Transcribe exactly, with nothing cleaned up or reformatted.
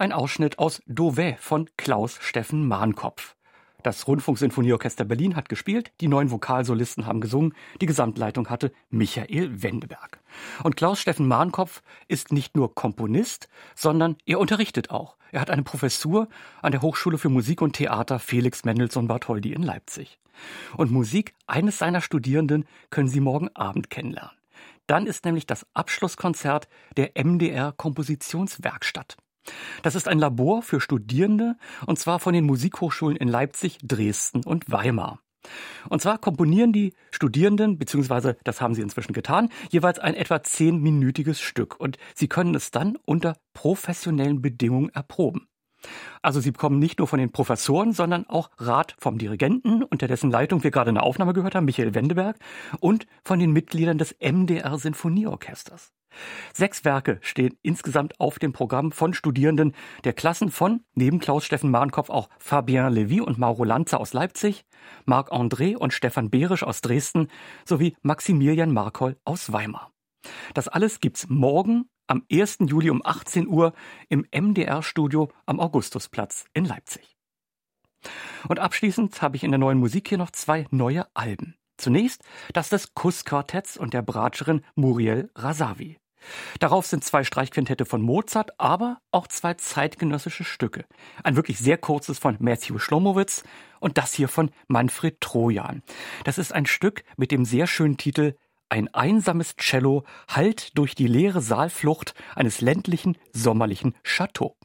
Ein Ausschnitt aus Dauvet von Klaus Steffen Mahnkopf. Das Rundfunksinfonieorchester Berlin hat gespielt, die neun Vokalsolisten haben gesungen, die Gesamtleitung hatte Michael Wendeberg. Und Klaus Steffen Mahnkopf ist nicht nur Komponist, sondern er unterrichtet auch. Er hat eine Professur an der Hochschule für Musik und Theater Felix Mendelssohn Bartholdy in Leipzig. Und Musik eines seiner Studierenden können Sie morgen Abend kennenlernen. Dann ist nämlich das Abschlusskonzert der M D R Kompositionswerkstatt. Das ist ein Labor für Studierende, und zwar von den Musikhochschulen in Leipzig, Dresden und Weimar. Und zwar komponieren die Studierenden, beziehungsweise das haben sie inzwischen getan, jeweils ein etwa zehnminütiges Stück. Und sie können es dann unter professionellen Bedingungen erproben. Also sie bekommen nicht nur von den Professoren, sondern auch Rat vom Dirigenten, unter dessen Leitung wir gerade eine Aufnahme gehört haben, Michael Wendeberg, und von den Mitgliedern des M D R Sinfonieorchesters. Sechs Werke stehen insgesamt auf dem Programm von Studierenden der Klassen von, neben Klaus Steffen Mahnkopf, auch Fabien Levy und Mauro Lanza aus Leipzig, Marc André und Stefan Behrisch aus Dresden sowie Maximilian Markol aus Weimar. Das alles gibt's morgen am ersten Juli um achtzehn Uhr im M D R-Studio am Augustusplatz in Leipzig. Und abschließend habe ich in der neuen Musik hier noch zwei neue Alben. Zunächst das des Kuss-Quartetts und der Bratscherin Muriel Razavi. Darauf sind zwei Streichquintette von Mozart, aber auch zwei zeitgenössische Stücke. Ein wirklich sehr kurzes von Matthew Schlomowitz und das hier von Manfred Trojan. Das ist ein Stück mit dem sehr schönen Titel Ein einsames Cello hallt durch die leere Saalflucht eines ländlichen, sommerlichen Chateau.